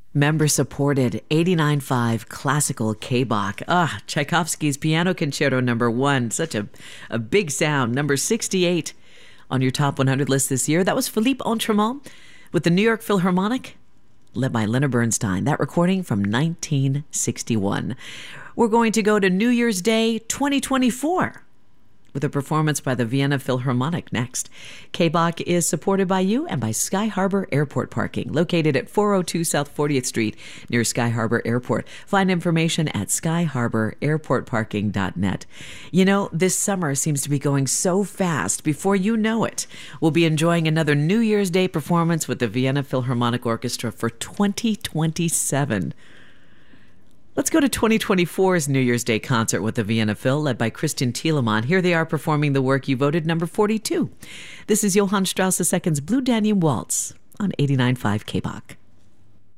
Member-supported 89.5 classical K-Bach. Tchaikovsky's Piano Concerto #1. Such a big sound. Number 68 on your top 100 list this year. That was Philippe Autremont with the New York Philharmonic, led by Leonard Bernstein. That recording from 1961. We're going to go to New Year's Day 2024. with a performance by the Vienna Philharmonic next. K-Bach is supported by you and by Sky Harbor Airport Parking, located at 402 South 40th Street near Sky Harbor Airport. Find information at skyharbor.airportparking.net. You know, this summer seems to be going so fast. Before you know it, we'll be enjoying another New Year's Day performance with the Vienna Philharmonic Orchestra for 2027. Let's go to 2024's New Year's Day concert with the Vienna Phil, led by Christian Thielemann. Here they are performing the work you voted number 42. This is Johann Strauss II's Blue Danube Waltz on 89.5 K-Bach.